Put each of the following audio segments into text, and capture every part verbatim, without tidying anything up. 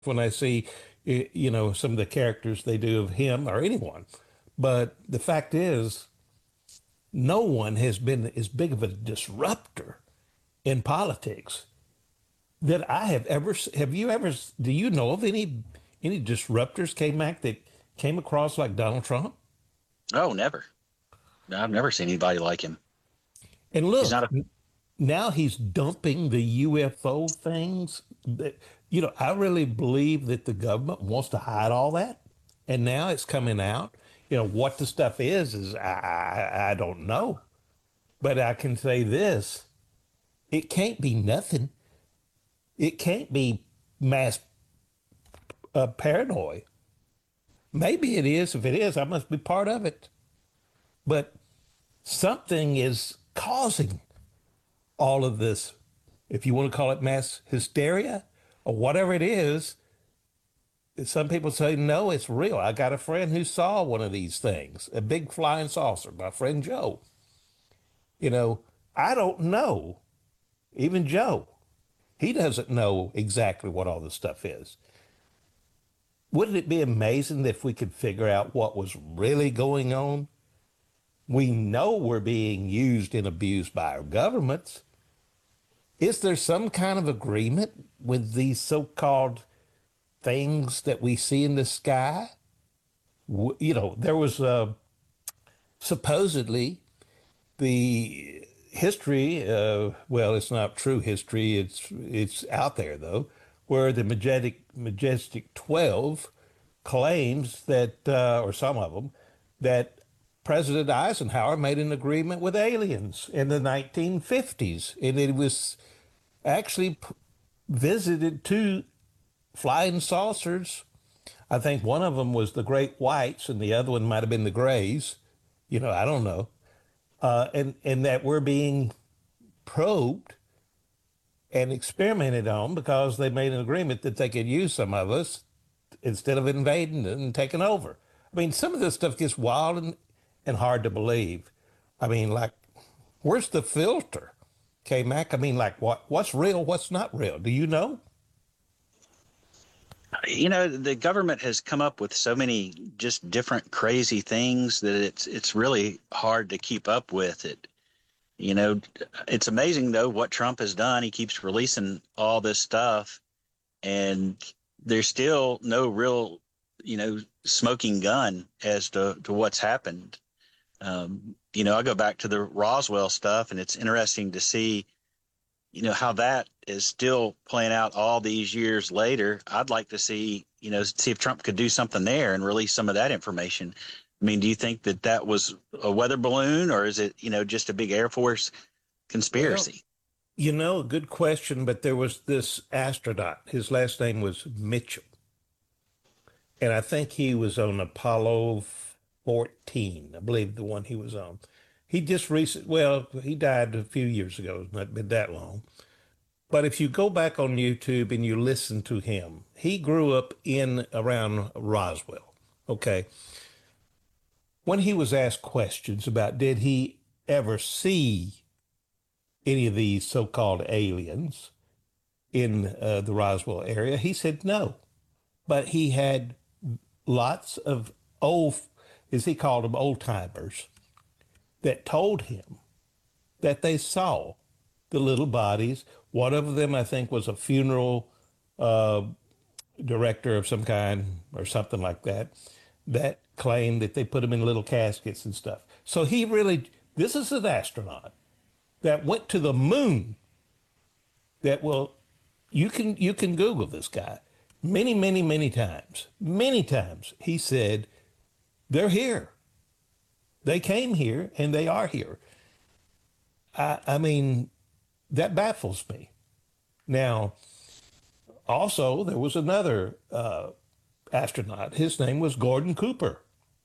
when I see, y- you know, some of the characters they do of him or anyone. But the fact is, no one has been as big of a disruptor in politics that I have ever. s- Have you ever? s- Do you know of any any disruptors came back that came across like Donald Trump? Oh, never. No, I've never seen anybody like him. And He's look, not a. n- now he's dumping the U F O things. That, you know, I really believe that the government wants to hide all that, and now it's coming out. You know what the stuff is is I I, I don't know, but I can say this: it can't be nothing. It can't be mass uh, paranoia. Maybe it is. If it is, I must be part of it. But something is causing all of this, if you want to call it mass hysteria or whatever it is. Some people say, no, it's real. I got a friend who saw one of these things, a big flying saucer, my friend Joe. You know, I don't know. Even Joe, he doesn't know exactly what all this stuff is. Wouldn't it be amazing if we could figure out what was really going on? We know we're being used and abused by our governments. Is there some kind of agreement with these so called things that we see in the sky? You know, there was uh, supposedly the history. Uh, well, it's not true history. It's it's out there though, where the majestic majestic twelve claims that, uh, or some of them, that President Eisenhower made an agreement with aliens in the nineteen fifties, and it was actually visited two flying saucers. I think one of them was the great whites, and the other one might have been the grays. You know, I don't know. Uh, and and that we're being probed and experimented on because they made an agreement that they could use some of us instead of invading and taking over. I mean, some of this stuff gets wild and, and hard to believe. I mean, like, where's the filter? Okay, Mac. I mean, like, what what's real, what's not real? Do you know? You know, the government has come up with so many just different crazy things that it's it's really hard to keep up with it. You know, it's amazing though what Trump has done. He keeps releasing all this stuff, and there's still no real, you know, smoking gun as to to what's happened. Um, you know, I go back to the Roswell stuff, and it's interesting to see, you know, how that is still playing out all these years later. I'd like to see, you know, see if Trump could do something there and release some of that information. I mean, do you think that that was a weather balloon, or is it, you know, just a big Air Force Well, conspiracy? you know, good question, but there was this astronaut. His last name was Mitchell, and I think he was on Apollo fourteen, I believe the one he was on. He just recent, well, he died a few years ago. It's not been that long. But if you go back on YouTube and you listen to him, he grew up in around Roswell. Okay. When he was asked questions about did he ever see any of these so-called aliens in uh, the Roswell area, he said no. But he had lots of old, as he called them, old timers that told him that they saw the little bodies. One of them, I think, was a funeral uh, director of some kind or something like that, that claimed that they put them in little caskets and stuff. So he really, this is an astronaut that went to the moon. That will, you can you can Google this guy. Many, many, many times, many times he said they're here. They came here and they are here. I, I mean, that baffles me. Now, also, there was another uh, astronaut. His name was Gordon Cooper.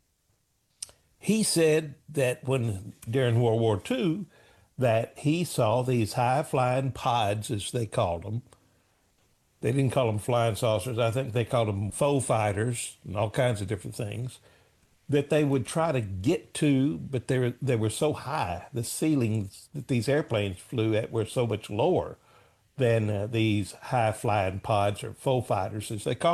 He said that when during World War Two, that he saw these high flying pods, as they called them. They didn't call them flying saucers. I think they called them foe fighters and all kinds of different things that they would try to get to, but they were, they were so high. The ceilings that these airplanes flew at were so much lower than uh, these high flying pods or foe fighters, as they call